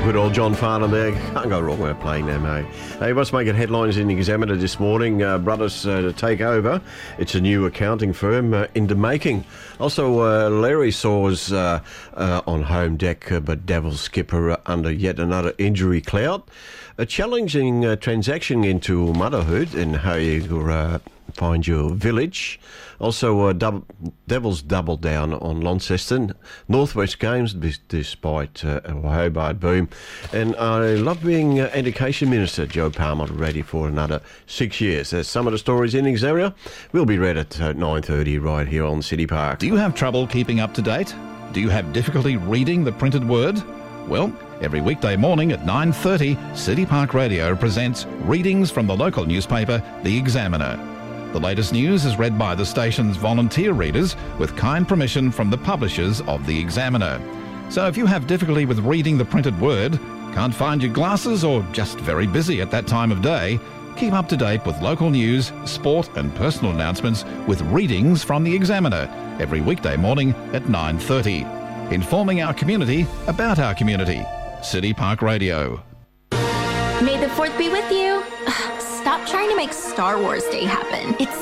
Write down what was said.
Good old John Farnham there. Can't go wrong with playing them, eh? Hey, what's making headlines in the Examiner this morning? Brothers to take over. It's a new accounting firm in the making. Also, Larry Saws on home deck, but Devils skipper under yet another injury cloud. A challenging transaction into motherhood and how you find your village. Also, Devils double down on Launceston. Northwest Games despite a Hobart boom. And I love being Education Minister Joe Palmer ready for another 6 years. There's some of the stories in Examiner. We'll be read at 9:30 right here on City Park. Do you have trouble keeping up to date? Do you have difficulty reading the printed word? Well, every weekday morning at 9:30, City Park Radio presents readings from the local newspaper, The Examiner. The latest news is read by the station's volunteer readers with kind permission from the publishers of The Examiner. So if you have difficulty with reading the printed word, can't find your glasses, or just very busy at that time of day, keep up to date with local news, sport and personal announcements with readings from The Examiner every weekday morning at 9:30. Informing our community about our community. City Park Radio. May the 4th be with you. Stop trying to make Star Wars Day happen. It's